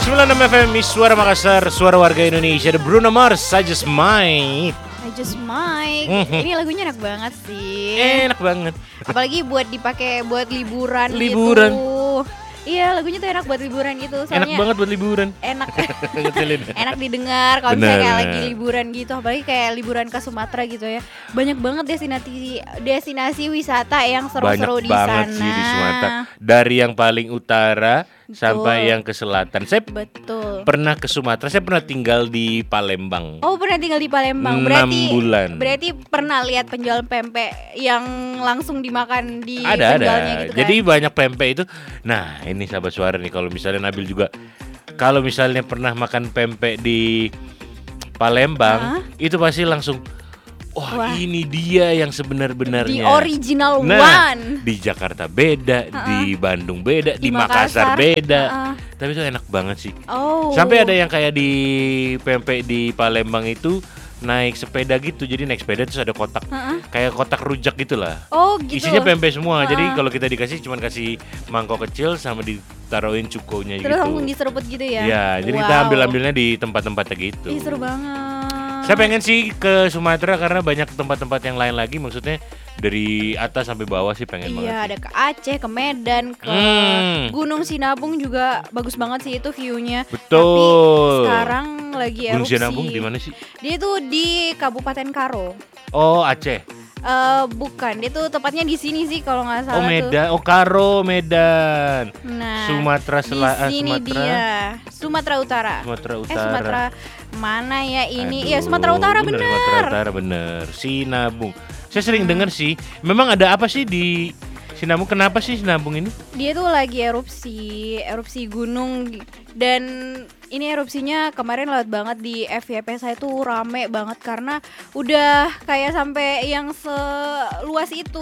96 FM Suara Makassar, suara warga Indonesia. The Bruno Mars, I Just Might. I Just Might. Ini lagunya enak banget sih. Enak banget. Apalagi buat dipakai buat liburan gitu. Iya, lagunya tuh enak buat liburan gitu. Soalnya enak banget buat liburan. Enak. Enak didengar kalau misalnya kayak lagi liburan gitu. Apalagi kayak liburan ke Sumatera gitu ya. Banyak banget destinasi wisata yang seru-seru di sana. Banyak banget sih di Sumatera. Dari yang paling utara sampai yang ke selatan. Saya pernah ke Sumatera. Saya pernah tinggal di Palembang. Oh, pernah tinggal di Palembang. 6 bulan. Berarti pernah lihat penjual pempek yang langsung dimakan di ada. gitu kan? Jadi banyak pempek itu. Nah, ini sahabat suara nih, kalau misalnya Nabil juga, kalau misalnya pernah makan pempek di Palembang, itu pasti langsung wah, ini dia yang sebenar-benarnya. Di original one. Di Jakarta beda, di Bandung beda, di Makassar beda. Tapi itu enak banget sih. Sampai ada yang kayak di pempek di Palembang itu naik sepeda gitu. Jadi naik sepeda terus ada kotak, kayak kotak rujak gitulah. Oh gitu. Isinya pempek semua. Jadi kalau kita dikasih cuman kasih mangkok kecil sama ditaruhin cukonya gitu. Terus langsung diseruput gitu ya. Iya, jadi kita ambilnya di tempat-tempatnya gitu. Ih, seru banget. Saya pengen sih ke Sumatera karena banyak tempat-tempat yang lain lagi. Maksudnya dari atas sampai bawah sih pengen banget. Iya, ada ke Aceh, ke Medan, ke Gunung Sinabung juga bagus banget sih itu view-nya. Betul. Tapi sekarang lagi erupsi. Gunung Sinabung di mana sih? Dia tuh di Kabupaten Karo. Oh, Aceh. Bukan, dia tuh tepatnya di sini sih kalau nggak salah. Oh, Medan. Oh, Karo, Medan. Nah, Sumatera Selatan. Di sini dia. Sumatera Utara. Sumatera mana ya ini? Iya, Sumatera Utara bener. Sumatera Utara bener. Sinabung. Saya sering dengar sih. Memang ada apa sih di Sinabung? Kenapa sih Sinabung ini? Dia tuh lagi erupsi gunung, dan ini erupsinya kemarin lewat banget di FYP saya tuh rame banget karena udah kayak sampai yang seluas itu.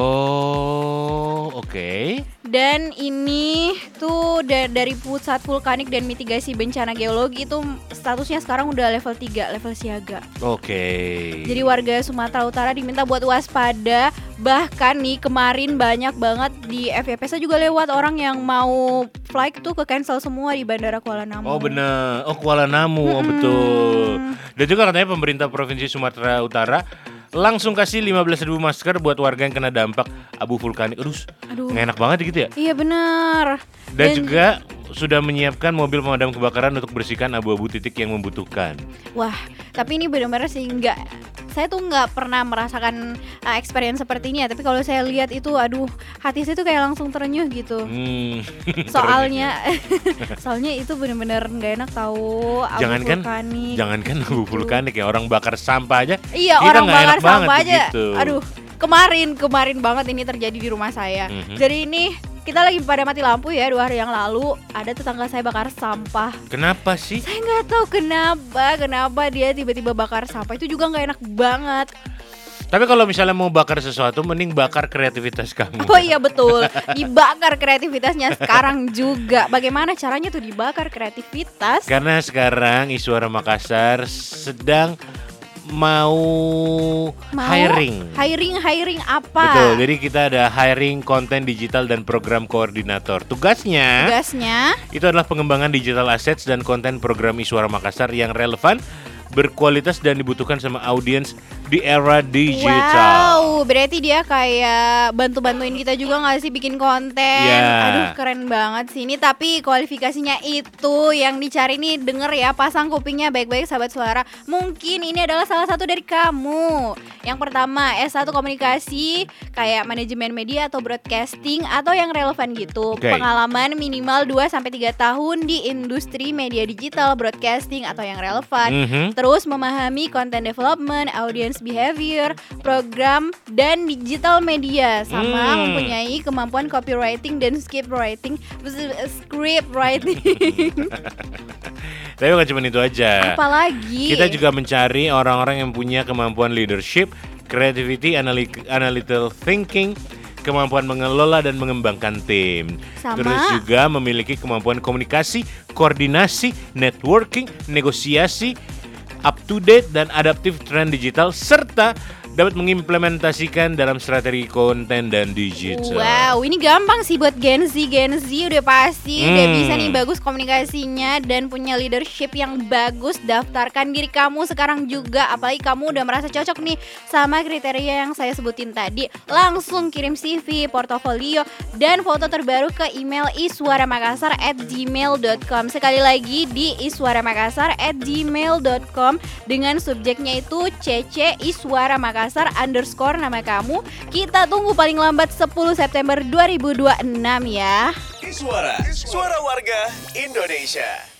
Oh, oke. Dan ini tuh dari Pusat Vulkanik dan Mitigasi Bencana Geologi itu statusnya sekarang udah level 3, level siaga. Oke. Jadi warga Sumatera Utara diminta buat waspada. Bahkan nih kemarin banyak banget di FYP saya juga lewat orang yang mau flight tuh ke cancel semua di Bandara Kuala Namu. Oh bener, Kuala Namu, oh betul. Dan juga katanya pemerintah Provinsi Sumatera Utara langsung kasih 15.000 masker buat warga yang kena dampak abu vulkanik. Aduh, nggak enak banget gitu ya? Iya benar. Dan juga sudah menyiapkan mobil pemadam kebakaran untuk bersihkan abu-abu titik yang membutuhkan. Wah, tapi ini benar-benar sih saya tuh nggak pernah merasakan experience seperti ini ya. Tapi kalau saya lihat itu, aduh, hati saya tuh kayak langsung terenyuh gitu. Soalnya itu benar-benar nggak enak tahu abu vulkanik. Jangankan abu vulkanik ya, orang bakar sampah aja. Iya, orang bakar sampah aja. Gitu. Aduh, kemarin banget ini terjadi di rumah saya. Jadi ini kita lagi pada mati lampu ya 2 hari yang lalu, ada tetangga saya bakar sampah. Kenapa sih? Saya nggak tahu kenapa dia tiba-tiba bakar sampah, itu juga nggak enak banget. Tapi kalau misalnya mau bakar sesuatu, mending bakar kreativitas kamu. Oh iya betul, dibakar kreativitasnya sekarang juga. Bagaimana caranya tuh dibakar kreativitas? Karena sekarang Iswara Makassar sedang mau hiring apa? Betul, jadi kita ada hiring konten digital dan program koordinator. Tugasnya itu adalah pengembangan digital assets dan konten program Iswara Makassar yang relevan, berkualitas dan dibutuhkan sama audiens di era digital. Wow, berarti dia kayak bantu-bantuin kita juga nggak sih bikin konten? Yeah. Aduh, keren banget sih ini. Tapi kualifikasinya itu yang dicari nih, denger ya, pasang kupingnya baik-baik sahabat suara. Mungkin ini adalah salah satu dari kamu. Yang pertama, S1 komunikasi, kayak manajemen media atau broadcasting atau yang relevan gitu. Pengalaman minimal 2-3 tahun di industri media digital, broadcasting atau yang relevan. Terus memahami content development, audience behavior, program dan digital media, sama mempunyai kemampuan copywriting dan script writing. Tapi bukan cuma itu aja. Apalagi? Kita juga mencari orang-orang yang punya kemampuan leadership, creativity, analytical thinking, kemampuan mengelola dan mengembangkan tim. Terus juga memiliki kemampuan komunikasi, koordinasi, networking, negosiasi, up to date dan adaptif tren digital, serta dapat mengimplementasikan dalam strategi konten dan digital. Wow, ini gampang sih buat Gen Z udah pasti udah bisa nih bagus komunikasinya dan punya leadership yang bagus. Daftarkan diri kamu sekarang juga, apalagi kamu udah merasa cocok nih sama kriteria yang saya sebutin tadi. Langsung kirim CV, portofolio, dan foto terbaru ke email iswaramakassar@gmail.com. Sekali lagi di iswaramakassar@gmail.com dengan subjeknya itu CC Iswara Makassar _ nama kamu. Kita tunggu paling lambat 10 September 2026 ya. Iswara, suara warga Indonesia.